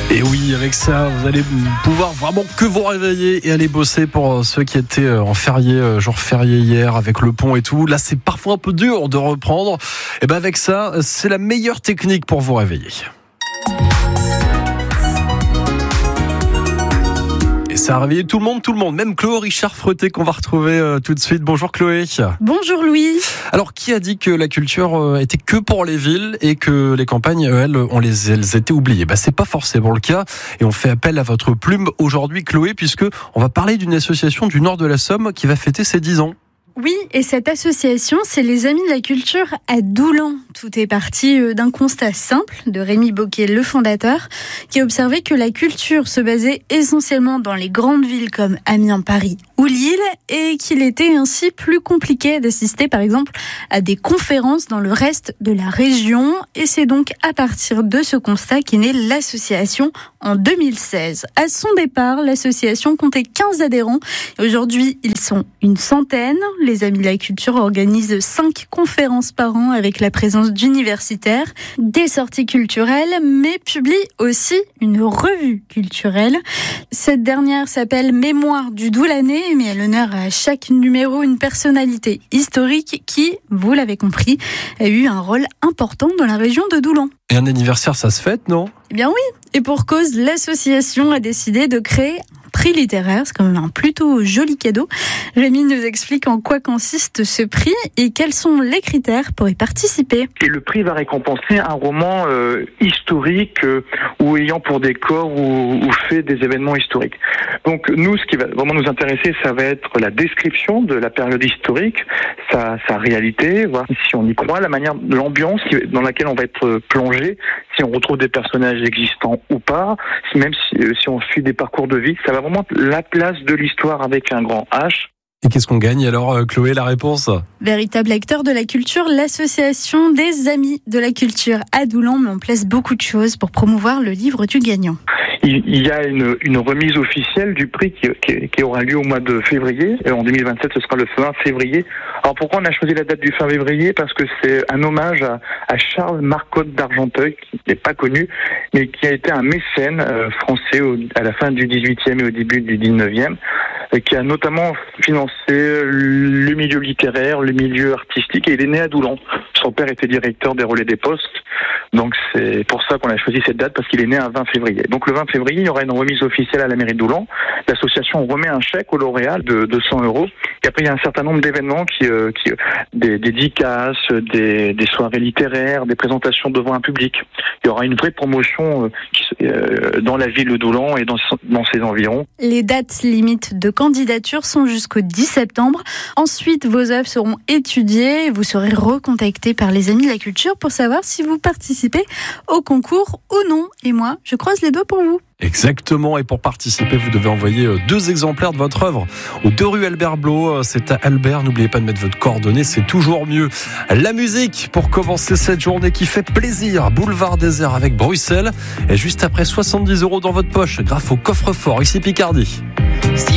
Et oui, avec ça, vous allez pouvoir vraiment que vous réveiller et aller bosser pour ceux qui étaient en férié, jour férié hier avec le pont et tout. Là, c'est parfois un peu dur de reprendre. Et ben avec ça, c'est la meilleure technique pour vous réveiller. Ça a réveillé tout le monde, même Chloé Richard Freté qu'on va retrouver tout de suite. Bonjour Chloé. Bonjour Louis. Alors, qui a dit que la culture était que pour les villes et que les campagnes, elles étaient oubliées? C'est pas forcément le cas et on fait appel à votre plume aujourd'hui Chloé, puisque on va parler d'une association du nord de la Somme qui va fêter ses 10 ans. Oui, et cette association, c'est les Amis de la Culture à Doulan. Tout est parti d'un constat simple de Rémi Boquet, le fondateur, qui a observé que la culture se basait essentiellement dans les grandes villes comme Amiens, Paris ou Lille, et qu'il était ainsi plus compliqué d'assister par exemple à des conférences dans le reste de la région. Et c'est donc à partir de ce constat qu'est née l'association en 2016. À son départ, l'association comptait 15 adhérents. Et aujourd'hui, ils sont une centaine. Les Amis de la Culture organisent 5 conférences par an avec la présence d'universitaires, des sorties culturelles, mais publient aussi une revue culturelle. Cette dernière s'appelle Mémoire du Doulanais, mais elle honneur à chaque numéro une personnalité historique qui, vous l'avez compris, a eu un rôle important dans la région de Doulan. Et un anniversaire, ça se fête, non? Eh bien oui, et pour cause, l'association a décidé de créer prix littéraire, c'est quand même un plutôt joli cadeau. Rémi nous explique en quoi consiste ce prix et quels sont les critères pour y participer. Et le prix va récompenser un roman historique ou ayant pour décor ou fait des événements historiques. Donc nous, ce qui va vraiment nous intéresser, ça va être la description de la période historique, sa réalité, voir si on y croit, la manière, l'ambiance dans laquelle on va être plongé, si on retrouve des personnages existants ou pas, même si on suit des parcours de vie. Ça va vraiment la place de l'histoire avec un grand H. Et qu'est-ce qu'on gagne alors, Chloé, la réponse? Véritable acteur de la culture, l'association des Amis de la Culture à Doulan met en place beaucoup de choses pour promouvoir le livre du gagnant. Il y a une remise officielle du prix qui aura lieu au mois de février. En 2027, ce sera le 20 février. Alors pourquoi on a choisi la date du fin février? Parce que c'est un hommage à Charles Marcotte d'Argenteuil, qui n'est pas connu, mais qui a été un mécène français à la fin du 18e et au début du 19e, qui a notamment financé le milieu littéraire, le milieu artistique, et il est né à Doulan. Son père était directeur des relais des postes, donc c'est pour ça qu'on a choisi cette date, parce qu'il est né un 20 février. Donc le 20 février, il y aura une remise officielle à la mairie de Doulan. L'association remet un chèque au lauréat de 200 €. Et après, il y a un certain nombre d'événements des dédicaces, des soirées littéraires, des présentations devant un public. Il y aura une vraie promotion dans la ville de Doulan et dans ses environs. Les dates limites de candidature sont jusqu'au 10 septembre. Ensuite, vos œuvres seront étudiées et vous serez recontactés par les Amis de la Culture pour savoir si vous participez au concours ou non. Et moi, je croise les doigts pour vous. Exactement, et pour participer, vous devez envoyer 2 exemplaires de votre œuvre aux 2 rue Albert Blot. C'est à Albert, n'oubliez pas de mettre votre coordonnée, c'est toujours mieux. La musique pour commencer cette journée qui fait plaisir. Boulevard Désert avec Bruxelles, et juste après 70 € dans votre poche grâce au coffre-fort, ici Picardie.